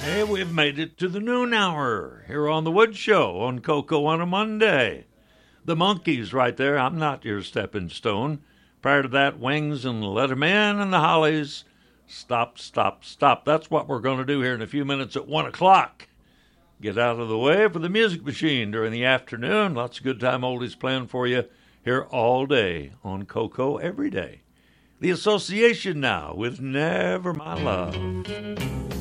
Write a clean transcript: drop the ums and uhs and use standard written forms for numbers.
Hey, we've made it to the noon hour here on The Wood Show on Coco on a Monday. The Monkees right there, I'm Not Your Stepping Stone. Prior to that, Wings and Let 'Em In and the Hollies. Stop, stop, stop. That's what we're going to do here in a few minutes at 1 o'clock. Get out of the way for the music machine during the afternoon. Lots of good time oldies playing for you here all day on Coco every day. The Association now with Never My Love.